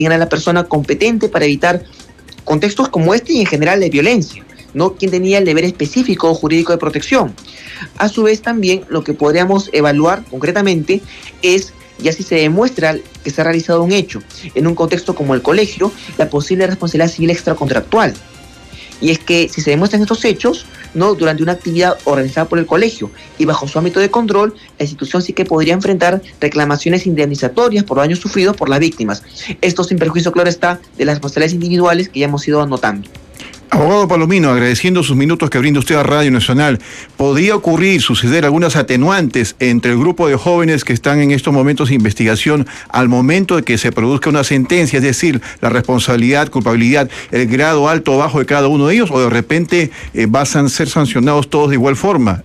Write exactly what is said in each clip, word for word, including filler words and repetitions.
a la persona competente para evitar contextos como este y en general de violencia, ¿no? Quien tenía el deber específico o jurídico de protección. A su vez también lo que podríamos evaluar concretamente es, ya si se demuestra que se ha realizado un hecho en un contexto como el colegio, la posible responsabilidad civil extracontractual. Y es que si se demuestran estos hechos, ¿no?, durante una actividad organizada por el colegio y bajo su ámbito de control, la institución sí que podría enfrentar reclamaciones indemnizatorias por daños sufridos por las víctimas. Esto sin perjuicio, claro está, de las responsabilidades individuales que ya hemos ido anotando. Abogado Palomino, agradeciendo sus minutos que brinda usted a Radio Nacional, ¿podría ocurrir, suceder algunas atenuantes entre el grupo de jóvenes que están en estos momentos de investigación al momento de que se produzca una sentencia? Es decir, la responsabilidad, culpabilidad, el grado alto o bajo de cada uno de ellos, o de repente eh, van a ser sancionados todos de igual forma.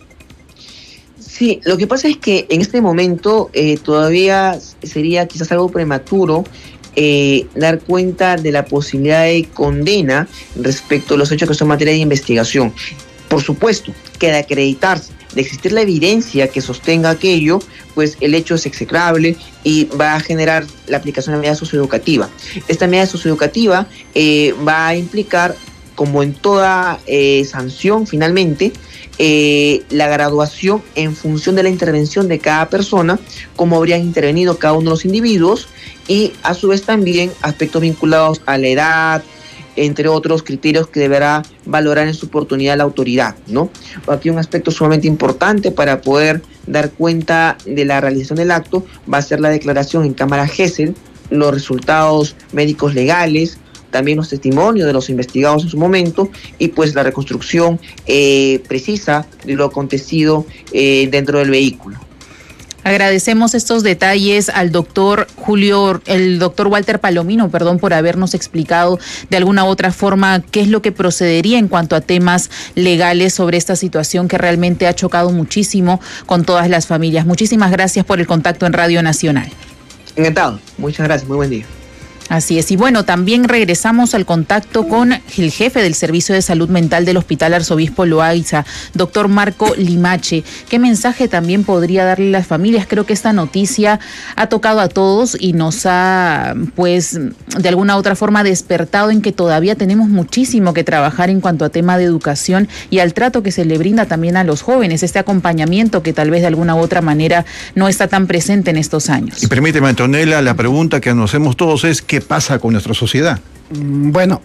Sí, lo que pasa es que en este momento eh, todavía sería quizás algo prematuro Eh, dar cuenta de la posibilidad de condena respecto a los hechos que son materia de investigación. Por supuesto, que de acreditarse, de existir la evidencia que sostenga aquello, pues el hecho es execrable y va a generar la aplicación de la medida socioeducativa. Esta medida socioeducativa eh, va a implicar, como en toda eh, sanción finalmente, eh, la graduación en función de la intervención de cada persona, cómo habrían intervenido cada uno de los individuos, y a su vez también aspectos vinculados a la edad, entre otros criterios que deberá valorar en su oportunidad la autoridad, ¿no? Aquí un aspecto sumamente importante para poder dar cuenta de la realización del acto va a ser la declaración en Cámara Gesell, los resultados médicos legales, también los testimonios de los investigados en su momento y pues la reconstrucción eh, precisa de lo acontecido eh, dentro del vehículo. Agradecemos estos detalles al doctor Julio, el doctor Walter Palomino, perdón, por habernos explicado de alguna u otra forma qué es lo que procedería en cuanto a temas legales sobre esta situación que realmente ha chocado muchísimo con todas las familias. Muchísimas gracias por el contacto en Radio Nacional. Encantado. Muchas gracias. Muy buen día. Así es. Y bueno, también regresamos al contacto con el jefe del Servicio de Salud Mental del Hospital Arzobispo Loaiza, doctor Marco Limache. ¿Qué mensaje también podría darle a las familias? Creo que esta noticia ha tocado a todos y nos ha, pues, de alguna u otra forma despertado en que todavía tenemos muchísimo que trabajar en cuanto a tema de educación y al trato que se le brinda también a los jóvenes, este acompañamiento que tal vez de alguna u otra manera no está tan presente en estos años. Y permíteme, Antonella, la pregunta que nos hacemos todos es ¿qué pasa con nuestra sociedad? Bueno,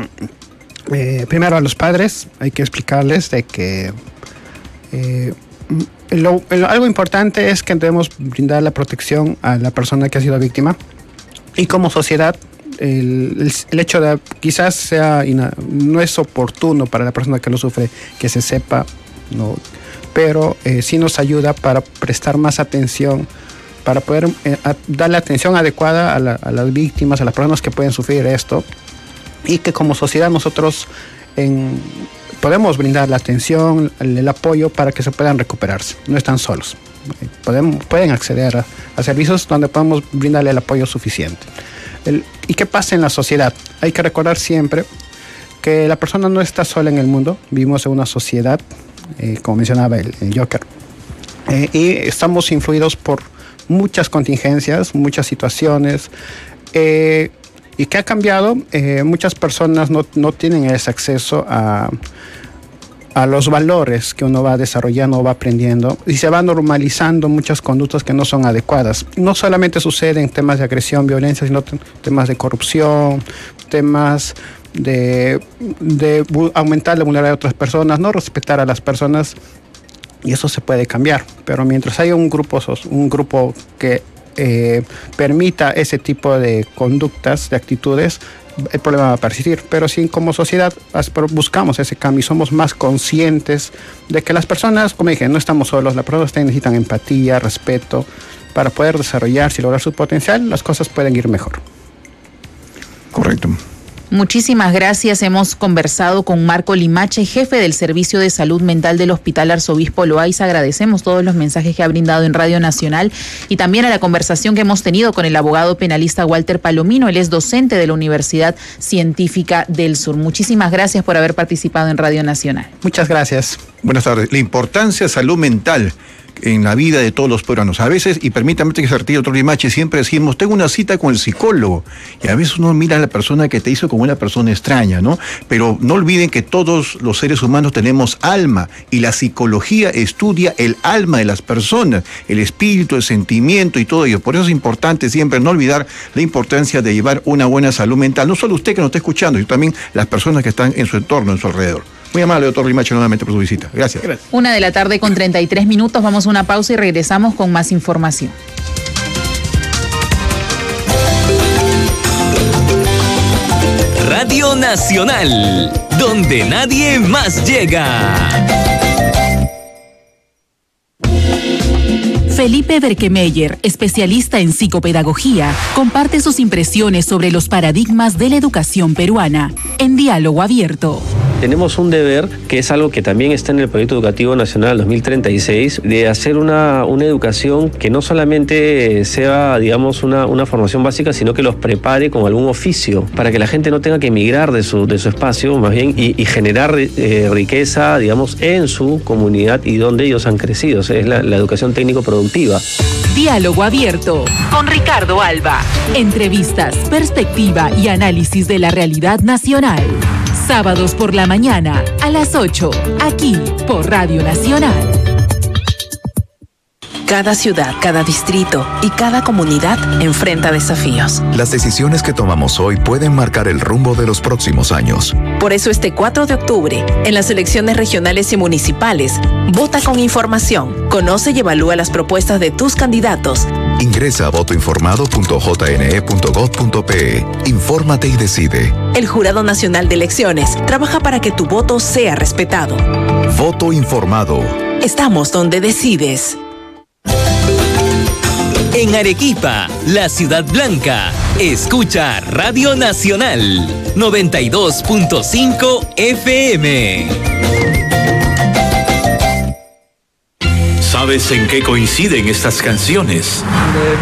eh, primero a los padres hay que explicarles de que eh, lo, lo, algo importante es que debemos brindar la protección a la persona que ha sido víctima y como sociedad el, el, el hecho de quizás sea ina, no es oportuno para la persona que lo sufre que se sepa, no, pero eh, sí nos ayuda para prestar más atención, para poder eh, a, darle atención adecuada a, la, a las víctimas, a las personas que pueden sufrir esto, y que como sociedad nosotros en, podemos brindar la atención, el, el apoyo para que se puedan recuperarse. No están solos. Podemos, pueden acceder a, a servicios donde podemos brindarle el apoyo suficiente. El, ¿Y qué pasa en la sociedad? Hay que recordar siempre que la persona no está sola en el mundo. Vivimos en una sociedad, eh, como mencionaba el, el Joker, eh, y estamos influidos por muchas contingencias, muchas situaciones, eh, y que ha cambiado. Eh, muchas personas no, no tienen ese acceso a, a los valores que uno va desarrollando o va aprendiendo, y se van normalizando muchas conductas que no son adecuadas. No solamente sucede en temas de agresión, violencia, sino temas de corrupción, temas de, de aumentar la vulnerabilidad de otras personas, no respetar a las personas. Y eso se puede cambiar, pero mientras haya un grupo, un grupo que eh, permita ese tipo de conductas, de actitudes, el problema va a persistir. Pero si como sociedad buscamos ese cambio y somos más conscientes de que las personas, como dije, no estamos solos, las personas necesitan empatía, respeto, para poder desarrollarse y lograr su potencial, las cosas pueden ir mejor. Correcto. Muchísimas gracias. Hemos conversado con Marco Limache, jefe del Servicio de Salud Mental del Hospital Arzobispo Loaiza. Agradecemos todos los mensajes que ha brindado en Radio Nacional y también a la conversación que hemos tenido con el abogado penalista Walter Palomino. Él es docente de la Universidad Científica del Sur. Muchísimas gracias por haber participado en Radio Nacional. Muchas gracias. Buenas tardes. La importancia de salud mental en la vida de todos los peruanos. A veces, y permítame que se retire, doctor Limache, siempre decimos, tengo una cita con el psicólogo, y a veces uno mira a la persona que te hizo como una persona extraña, ¿no? Pero no olviden que todos los seres humanos tenemos alma, y la psicología estudia el alma de las personas, el espíritu, el sentimiento y todo ello. Por eso es importante siempre no olvidar la importancia de llevar una buena salud mental, no solo usted que nos está escuchando, sino también las personas que están en su entorno, en su alrededor. Muy amable, doctor Limache, nuevamente por su visita. Gracias. Gracias. Una de la tarde con treinta y tres minutos, vamos a una pausa y regresamos con más información. Radio Nacional, donde nadie más llega. Felipe Berkemeyer, especialista en psicopedagogía, comparte sus impresiones sobre los paradigmas de la educación peruana en Diálogo Abierto. Tenemos un deber, que es algo que también está en el Proyecto Educativo Nacional dos mil treinta y seis, de hacer una, una educación que no solamente sea, digamos, una, una formación básica, sino que los prepare con algún oficio, para que la gente no tenga que emigrar de su, de su espacio, más bien, y, y generar eh, riqueza, digamos, en su comunidad y donde ellos han crecido. O sea, es la, la educación técnico-productiva. Diálogo Abierto con Ricardo Alba. Entrevistas, perspectiva y análisis de la realidad nacional. Sábados por la mañana a las ocho, aquí por Radio Nacional. Cada ciudad, cada distrito y cada comunidad enfrenta desafíos. Las decisiones que tomamos hoy pueden marcar el rumbo de los próximos años. Por eso este cuatro de octubre, en las elecciones regionales y municipales, vota con información, conoce y evalúa las propuestas de tus candidatos. Ingresa a voto informado punto j n e punto gov punto p e. Infórmate y decide. El Jurado Nacional de Elecciones trabaja para que tu voto sea respetado. Voto informado. Estamos donde decides. En Arequipa, la ciudad blanca, escucha Radio Nacional noventa y dos punto cinco F M. ¿Sabes en qué coinciden estas canciones?